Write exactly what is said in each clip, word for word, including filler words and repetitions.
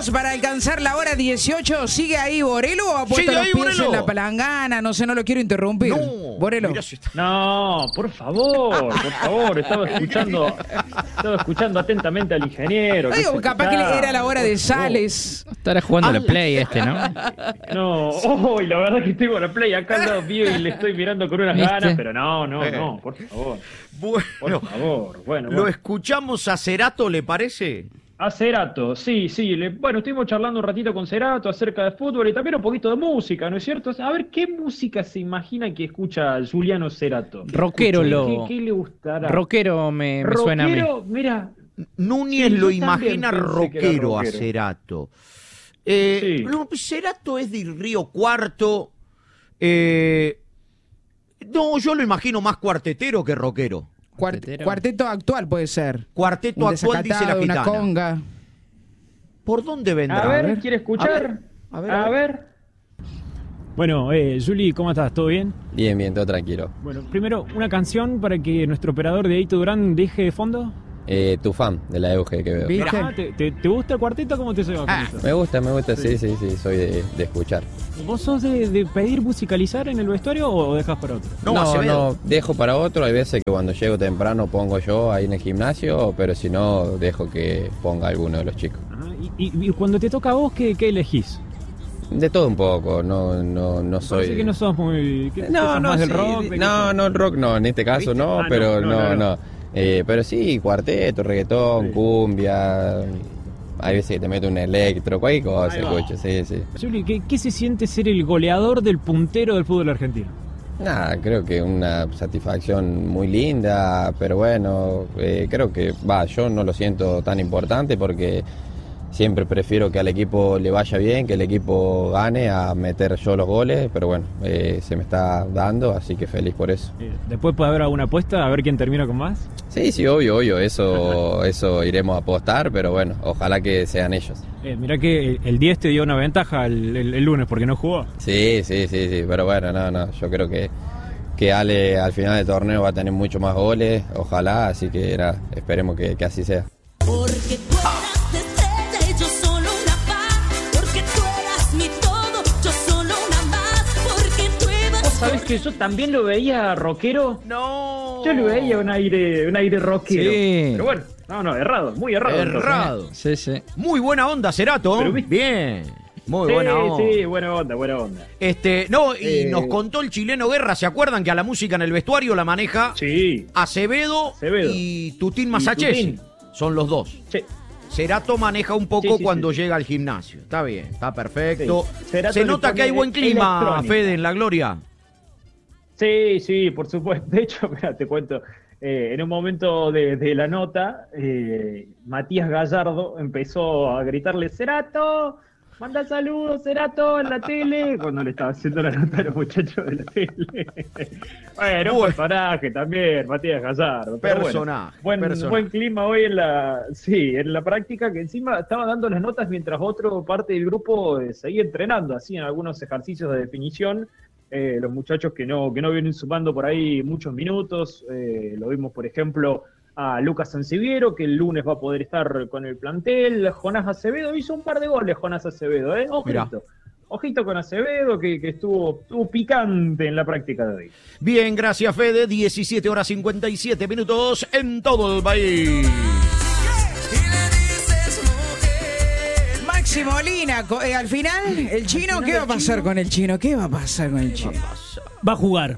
minutos para alcanzar la hora dieciocho. ¿Sigue ahí Borelo o ha puesto los ahí, pies Borelo? en la palangana? No sé, no lo quiero interrumpir. No, Borelo. mirá si está- No, por favor, por favor, estaba escuchando, estaba escuchando atentamente al ingeniero. ¿qué Digo, se capaz que escuchaba? era la hora de Por favor. Sales. Estará jugando Ah, la Play este, ¿no? No, oh, y la verdad que tengo la play acá al lado mío y le estoy mirando con unas ¿Viste? ganas, pero no, no, no, por favor, por Bueno, favor, bueno, lo bueno. escuchamos a Cerato, ¿le parece? A Cerato, sí, sí. Le, bueno, estuvimos charlando un ratito con Cerato acerca de fútbol y también un poquito de música, ¿no es cierto? A ver, ¿qué música se imagina que escucha Juliano Cerato? Rockero ¿Qué, lo. qué le gustará? Rockero me, me suena a mí. Rockero, mira, Núñez Sí, lo yo también imagina pensé que era rockero a rockero. Cerato. Eh, Sí. no, Cerato es del Río Cuarto. Eh, no, yo lo imagino más cuartetero que rockero. Cuart- Cuartetero. cuarteto actual puede ser. Cuarteto Un actual, dice la desacatado, una gitana. conga. ¿Por dónde vendrá? a ver, ver. ¿quiere escuchar? A ver, A a ver. ver. Bueno, eh, Juli, ¿cómo estás? ¿Todo bien? Bien, bien, todo tranquilo. Bueno, primero, una canción para que nuestro operador de Eito Durán deje de fondo. Eh, tu fan de la Euge que veo. ¿Viste? Ah, ¿te, te, te gusta el cuarteto? ¿Cómo te llevas con Ah. eso? Me gusta, me gusta, sí, sí, sí, soy de, de escuchar. ¿Vos sos de, de pedir musicalizar en el vestuario o dejas para otro? No, no, Acevedo. no, dejo para otro. Hay veces que cuando llego temprano pongo yo ahí en el gimnasio, pero si no, dejo que ponga alguno de los chicos. Ajá, y, y- y cuando te toca a vos, ¿qué, qué elegís? De todo un poco, no, no, no soy... Parece que no sos muy... ¿qué- No, sos no, más del sí, rock? ¿De qué no, sos? no, el rock no, en este caso ¿Viste? no, Ah, no, pero no, no, no, no. no. Eh, pero sí, cuarteto, reggaetón, Sí. cumbia, hay veces que te meto un electro, cualquier cosa Ahí va. escucho, sí, sí. Juli, ¿qué, ¿qué se siente ser el goleador del puntero del fútbol argentino? Nada, creo que una satisfacción muy linda, pero bueno, eh, creo que, va, yo no lo siento tan importante porque siempre prefiero que al equipo le vaya bien, que el equipo gane a meter yo los goles, pero bueno, eh, se me está dando, así que feliz por eso. Eh, Después puede haber alguna apuesta, a ver quién termina con más. Sí, sí, obvio, obvio, eso, eso iremos a apostar, pero bueno, ojalá que sean ellos. Eh, mirá que el diez te dio una ventaja el, el- el lunes porque no jugó. Sí, sí, sí, sí, pero bueno, no, no, yo creo que, que Ale al final del torneo va a tener mucho más goles, ojalá, así que nada, esperemos que, que así sea. Porque tú eras de estrella y yo solo una paz. Porque tú eras mi todo, yo solo una más. Porque tú ibas. ¿Vos sabés que yo también lo veía rockero? No. Yo le veía un aire, un aire rockero. Sí. Pero bueno, no, no, errado, muy errado. entonces. Errado. Sí, sí. Muy buena onda, Cerato. Pero viste- Bien. Muy Sí, buena onda. sí, buena onda, buena onda. Este, no, y Eh. nos contó el chileno Guerra, ¿se acuerdan que a la música en el vestuario la maneja Sí, Acevedo, Acevedo. y Tutín Y Masachesi? Tutín. Son los dos. sí. Cerato maneja un poco Sí, sí, cuando sí, sí. llega al gimnasio. Está bien, está perfecto. Sí. Cerato Se le nota pone que hay buen clima, electrónica. Fede, en la Gloria. Sí, sí, por supuesto. De hecho, mira, te cuento, eh, en un momento de, de la nota, eh, Matías Gallardo empezó a gritarle, Cerato, manda saludos, Cerato, en la tele, cuando le estaba haciendo la nota a los muchachos de la tele. Bueno, un Bueno. personaje también, Matías Gallardo. pero bueno, Personaje, buen, personaje. buen clima hoy en la, sí, en la práctica, que encima estaba dando las notas mientras otro parte del grupo eh, seguía entrenando, hacían algunos ejercicios de definición. Eh, los muchachos que no, que no vienen sumando por ahí muchos minutos, eh, lo vimos por ejemplo a Lucas Sanciviero, que el lunes va a poder estar con el plantel. Jonás Acevedo hizo un par de goles, Jonás Acevedo, ¿eh? Ojito, Mirá. ojito con Acevedo, que, que estuvo, estuvo picante en la práctica de hoy. Bien, gracias, Fede. diecisiete horas cincuenta y siete minutos en todo el país. Maxi Molina, co- eh, al final, el chino, ¿qué va a pasar con el chino? ¿Qué va a pasar con el chino? Va a jugar.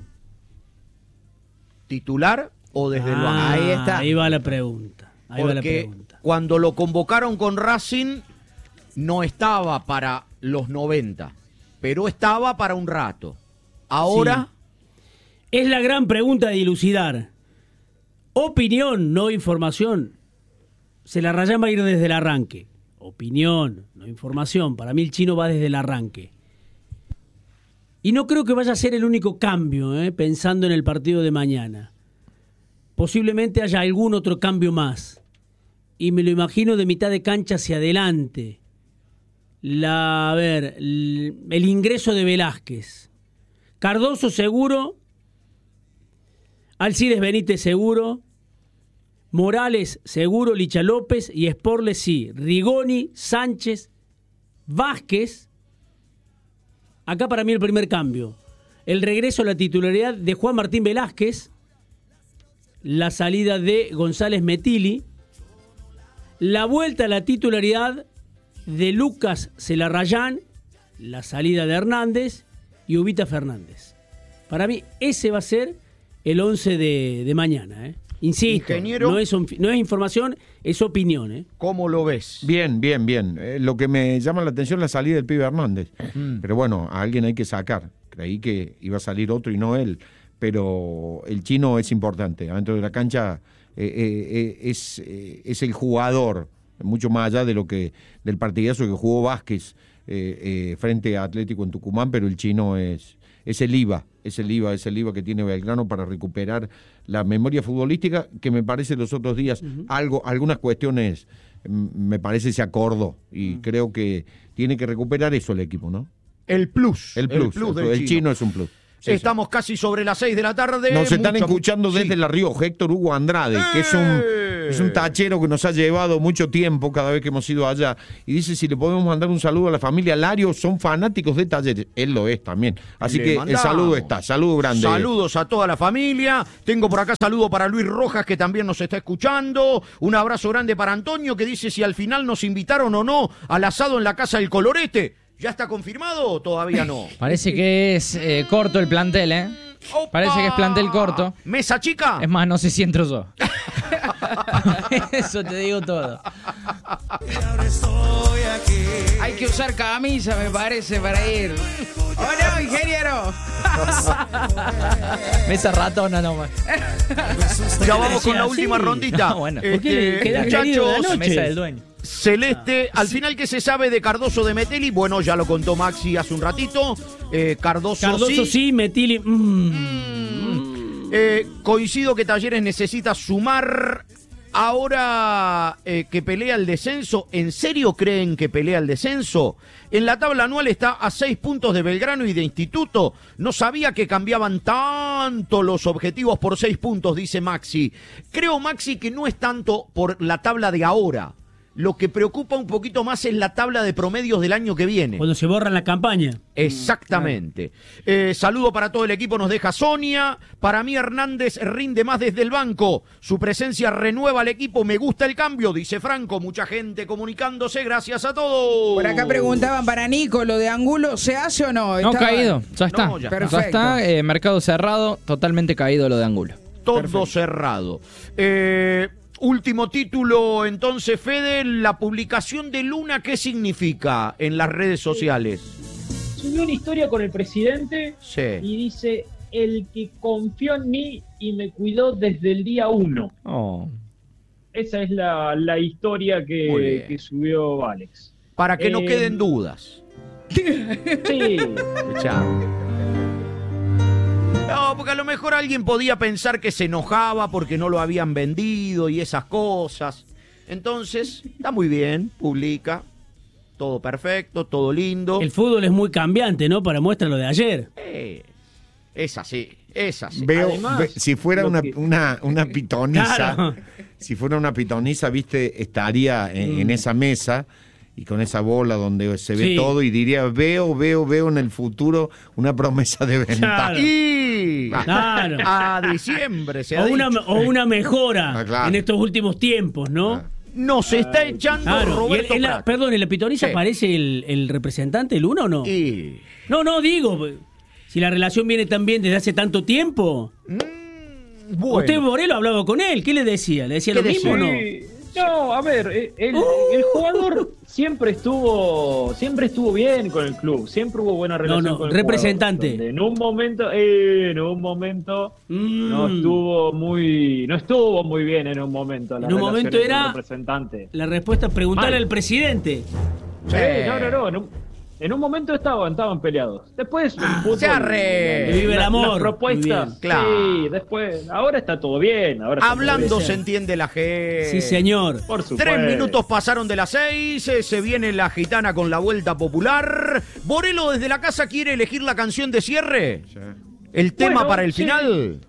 ¿Titular o desde el banco? Ah, Ahí está. Ahí va la pregunta. Ahí va la Porque pregunta. cuando lo convocaron con Racing, no estaba para los noventa, pero estaba para un rato. Ahora, Es la gran pregunta de dilucidar. Opinión, no información. Se la Rayán va a ir desde el arranque. Opinión, no información. Para mí el chino va desde el arranque. Y no creo que vaya a ser el único cambio, ¿eh? Pensando en el partido de mañana. Posiblemente haya algún otro cambio más. Y me lo imagino de mitad de cancha hacia adelante. La, a ver, el, el ingreso de Velázquez. Cardoso seguro. Alcides Benítez seguro. Morales, seguro, Licha López y Sporle sí. Rigoni, Sánchez, Vázquez. Acá para mí el primer cambio. El regreso a la titularidad de Juan Martín Velázquez. La salida de González Metilli. La vuelta a la titularidad de Lucas Celarrayán. La salida de Hernández y Ubita Fernández. Para mí ese va a ser el once de, de mañana, ¿eh? Insisto, Ingeniero, no es, no es información, es opinión, ¿eh? ¿Cómo lo ves? Bien, bien, bien. Eh, lo que me llama la atención es la salida del pibe Hernández. Mm. Pero bueno, a alguien hay que sacar. Creí que iba a salir otro y no él. Pero el chino es importante. Adentro de la cancha eh, eh, es, eh, es el jugador, mucho más allá de lo que del partidazo que jugó Vázquez eh, eh, frente a Atlético en Tucumán, pero el chino es... Es el IVA, es el IVA, es el IVA que tiene Belgrano para recuperar la memoria futbolística, que me parece los otros días, uh-huh. algo, algunas cuestiones me parece se acordó, y uh-huh. creo que tiene que recuperar eso el equipo, ¿no? El plus. El plus, el, plus del el chino. chino es un plus. Sí, Estamos sí. casi sobre las seis de la tarde. Nos están mucho, escuchando mucho, desde sí. La Rioja, Héctor Hugo Andrade, ¡Eh! que es un, es un tachero que nos ha llevado mucho tiempo cada vez que hemos ido allá. Y dice si le podemos mandar un saludo a la familia Lario, son fanáticos de Talleres. Él lo es también. Así le que mandamos. El saludo está, saludo grande. Saludos a toda la familia. Tengo por acá saludo para Luis Rojas, que también nos está escuchando. Un abrazo grande para Antonio, que dice si al final nos invitaron o no al asado en la Casa del Colorete. ¿Ya está confirmado o todavía no? Parece que es eh, corto el plantel, ¿eh? ¡Opa! Parece que es plantel corto. ¿Mesa chica? Es más, no sé si entro yo. Eso te digo todo. Hay que usar camisa, me parece, para ir. ¡Oh, no, ingeniero! Mesa ratona nomás. Ya vamos con la así? última rondita. No, bueno, ¿por este, qué le queda querido de muchachos, la noche? Mesa del dueño. Celeste, al final, ¿qué se sabe de Cardoso de Metelli? Bueno, ya lo contó Maxi hace un ratito. Eh, Cardoso, Cardoso sí. sí, Metilli. Mm. Mm. Eh, coincido que Talleres necesita sumar. Ahora eh, que pelea el descenso, ¿en serio creen que pelea el descenso? En la tabla anual está a seis puntos de Belgrano y de Instituto. No sabía que cambiaban tanto los objetivos por seis puntos, dice Maxi. Creo, Maxi, que no es tanto por la tabla de ahora. Lo que preocupa un poquito más es la tabla de promedios del año que viene. Cuando se borra la campaña. Exactamente. Eh, saludo para todo el equipo, nos deja Sonia. Para mí Hernández rinde más desde el banco. Su presencia renueva al equipo. Me gusta el cambio, dice Franco. Mucha gente comunicándose. Gracias a todos. Por acá preguntaban para Nico, ¿lo de Angulo se hace o no? No, Estaba... caído. Ya está. No, ya, ya está. Eh, mercado cerrado. Totalmente caído lo de Angulo. Todo Perfecto. cerrado. Eh... Último título, entonces, Fede, la publicación de Luna, ¿qué significa en las redes sociales? Subió una historia con el presidente Sí. y dice, el que confió en mí y me cuidó desde el día uno. Oh. Esa es la, la historia Muy que, bien. que subió Alex. Para que no Eh, queden dudas. Sí, Chao. No, porque a lo mejor alguien podía pensar que se enojaba porque no lo habían vendido y esas cosas. Entonces, está muy bien, publica. Todo perfecto, todo lindo. El fútbol es muy cambiante, ¿no? Para muestra lo de ayer. Eh, es así, es así. Veo, Además, ve- si fuera lo una, que- una, una pitoniza, Claro. si fuera una pitoniza, viste, estaría en, Mm. en esa mesa y con esa bola donde se ve Sí. todo y diría, veo, veo, veo en el futuro una promesa de venta. Claro. Y Claro. a diciembre se ha O una, dicho. o una mejora Ah, claro. en estos últimos tiempos, ¿no? Ah. Nos está echando Claro. Y Roberto en- en la- Prat. perdón, ¿en la pitoniza Sí. aparece el, el representante, el uno o no? Y... No, no, digo, si la relación viene tan bien desde hace tanto tiempo. Mm, bueno. Usted, Morelo, hablaba con él. ¿Qué le decía? ¿Le decía ¿Qué lo mismo o no? Sí. No, a ver, eh, el, Uh. el jugador siempre estuvo siempre estuvo bien con el club, siempre hubo buena relación no, con el representante. jugador. Donde En un momento, eh, en un momento Mm. no estuvo muy no estuvo muy bien en un momento la En un relación momento entre era- el representante. La respuesta, preguntarle Mal. al presidente. Sí, no, no, no, en un, en un momento estaban, estaban peleados. Después el fútbol, se arre. Vive el la- amor. las propuestas, Muy bien. Claro. sí, después, ahora está todo bien, ahora está todo Hablando bien. se entiende la gente. Sí, señor. Por supuesto. Tres minutos pasaron de las seis, eh, se viene la gitana con la vuelta popular. Borelo desde la casa quiere elegir la canción de cierre. El tema Bueno, para el sí. final.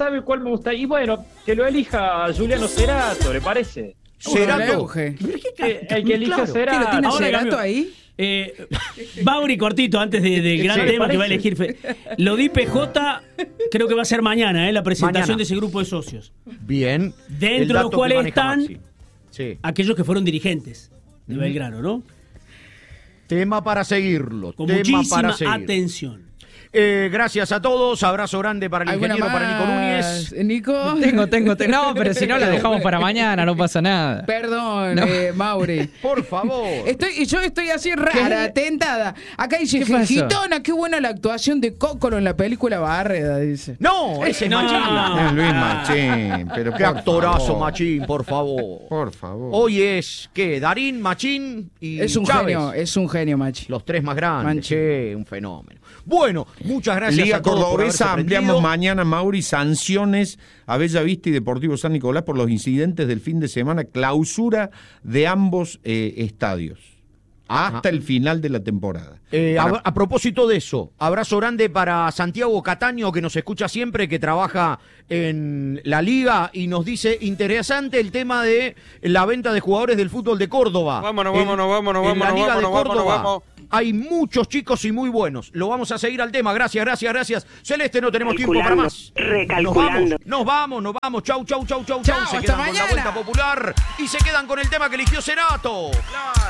sabe cuál me gusta. Y bueno, que lo elija Juliano Cerato, ¿le parece? Cerato. Euge. Eh, el que elija Claro. Cerato. ¿Qué lo tiene Ahora Cerato cambio. ahí? Eh, Mauri, cortito, antes de- del gran Sí, tema que va a parece. elegir. Fe- Lo di P J, creo que va a ser mañana, eh, la presentación Mañana. de ese grupo de socios. Bien. Dentro El de dato los que cuales maneja están- Maxi. Sí. Aquellos que fueron dirigentes de Belgrano, ¿no? Tema para seguirlo. Con tema muchísima para seguir. atención. Eh, gracias a todos. Abrazo grande para el ¿Alguna ingeniero, más, para Nico Núñez. Nico? Tengo, tengo, tengo. No, pero si no la dejamos para mañana, no pasa nada. Perdón, No. eh, Mauri. Por favor. Estoy, yo estoy así rara, tentada. Acá dice, ¿Qué pasó? Gitona, qué buena la actuación de Cócolo en la película Bárreda, dice. No, ese es No. Machín. Es Luis Machín, pero Qué por actorazo, favor, Machín, por favor. Por favor. Hoy es, ¿qué? Darín, Machín y Es un Chávez. genio, es un genio, Machi. Los tres más grandes. Manchi. Che, un fenómeno. Bueno, muchas gracias Liga a todos por Cordobesa, haberse ampliamos prendido. mañana, Mauri, sanciones a Bellavista y Deportivo San Nicolás por los incidentes del fin de semana, clausura de ambos eh, estadios, Ajá. hasta el final de la temporada. Eh, Para- a, a propósito de eso, abrazo grande para Santiago Cataño, que nos escucha siempre, que trabaja en la liga y nos dice interesante el tema de la venta de jugadores del fútbol de Córdoba. Vámonos, En- vámonos, vámonos, en la vámonos, liga vámonos, de Córdoba vámonos, vamos. hay muchos chicos y muy buenos. Lo vamos a seguir al tema. Gracias, gracias, gracias. Celeste, no tenemos tiempo para más. Nos vamos, nos vamos, nos vamos. Chau, chau, chau, chau, chau. Chau, Se hasta quedan con la mañana. Vuelta Popular y se quedan con el tema que eligió Cerato. Claro.